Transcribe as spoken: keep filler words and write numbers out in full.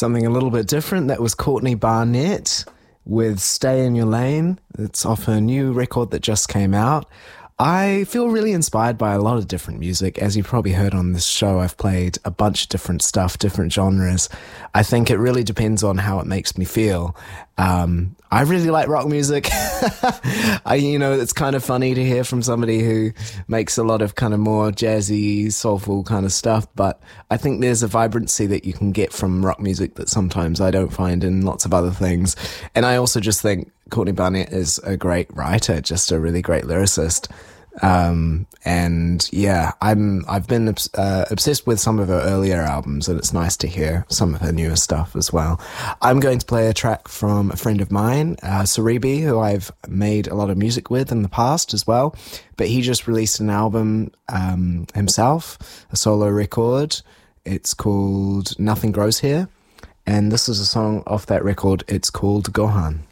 Something a little bit different. That was Courtney Barnett with Stay in Your Lane. It's off her new record that just came out. I feel really inspired by a lot of different music. As you probably heard on this show, I've played a bunch of different stuff, different genres. I think it really depends on how it makes me feel. Um, I really like rock music. I, you know, it's kind of funny to hear from somebody who makes a lot of kind of more jazzy, soulful kind of stuff, but I think there's a vibrancy that you can get from rock music that sometimes I don't find in lots of other things. And I also just think Courtney Barnett is a great writer, just a really great lyricist. Um, and yeah, I'm, I've been uh, obsessed with some of her earlier albums, and it's nice to hear some of her newer stuff as well. I'm going to play a track from a friend of mine, uh, Cerebi, who I've made a lot of music with in the past as well, but he just released an album, um, himself, a solo record. It's called Nothing Grows Here, and this is a song off that record. It's called Gohan.